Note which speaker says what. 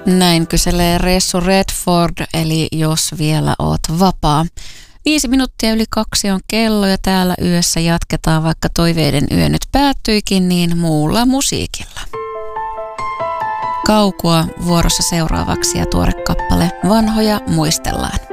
Speaker 1: Näin kyselee Ressu Redford, eli jos vielä oot vapaa. 5 minuuttia yli 2 on kello ja täällä yössä jatketaan, vaikka toiveiden yö nyt päättyikin, niin muulla musiikilla. Kaukua vuorossa seuraavaksi ja tuore kappale Vanhoja muistellaan.